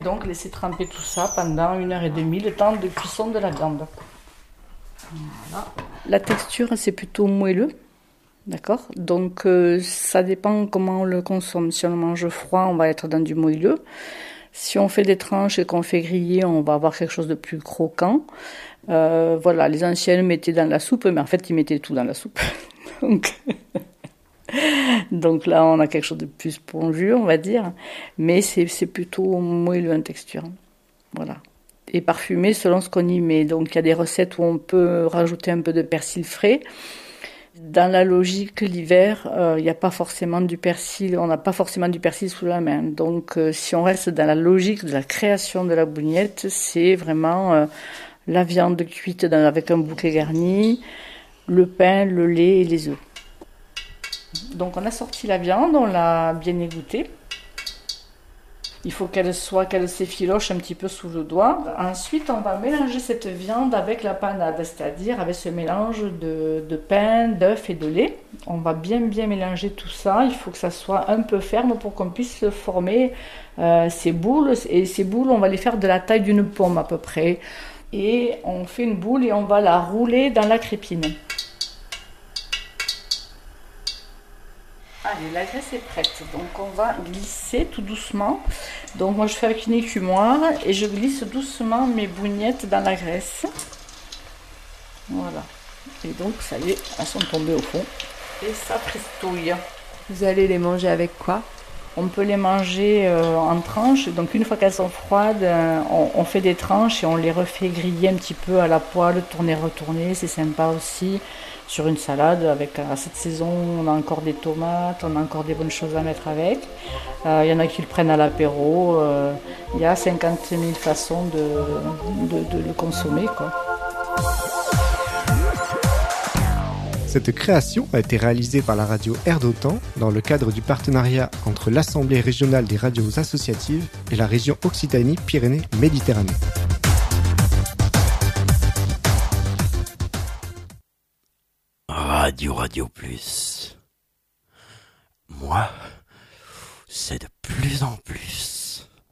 Donc laisser tremper tout ça pendant 1h30, le temps de cuisson de la viande. Voilà. La texture, c'est plutôt moelleux. D'accord. Donc ça dépend comment on le consomme. Si on le mange froid, on va être dans du moelleux. Si on fait des tranches et qu'on fait griller, on va avoir quelque chose de plus croquant. Voilà, les anciens mettaient dans la soupe, mais en fait ils mettaient tout dans la soupe. Donc là, on a quelque chose de plus spongieux, on va dire. Mais c'est plutôt moelleux en texture. Voilà. Et parfumé selon ce qu'on y met. Donc il y a des recettes où on peut rajouter un peu de persil frais. Dans la logique, l'hiver, il n'y a pas forcément du persil, on n'a pas forcément du persil sous la main. Donc, si on reste dans la logique de la création de la bougnette, c'est vraiment la viande cuite avec un bouquet garni, le pain, le lait et les œufs. Donc, on a sorti la viande, on l'a bien égouttée. Il faut qu'elle s'effiloche un petit peu sous le doigt. Ensuite, on va mélanger cette viande avec la panade, c'est-à-dire avec ce mélange de pain, d'œufs et de lait. On va bien mélanger tout ça. Il faut que ça soit un peu ferme pour qu'on puisse former ces boules. Et ces boules, on va les faire de la taille d'une pomme à peu près. Et on fait une boule et on va la rouler dans la crépine. Allez, la graisse est prête, donc on va glisser tout doucement. Donc moi je fais avec une écumoire et je glisse doucement mes bougnettes dans la graisse. Voilà. Et donc ça y est, elles sont tombées au fond. Et ça fristouille. Vous allez les manger avec quoi? On peut les manger en tranches. Donc une fois qu'elles sont froides, on fait des tranches et on les refait griller un petit peu à la poêle, tourner, retourner. C'est sympa aussi. Sur une salade, à cette saison, on a encore des tomates, on a encore des bonnes choses à mettre avec. Il y en a qui le prennent à l'apéro. Il y a 50 000 façons de le consommer, quoi. Cette création a été réalisée par la radio Air d'Otan dans le cadre du partenariat entre l'Assemblée régionale des radios associatives et la région Occitanie-Pyrénées-Méditerranée. Radio Plus. Moi, c'est de plus en plus.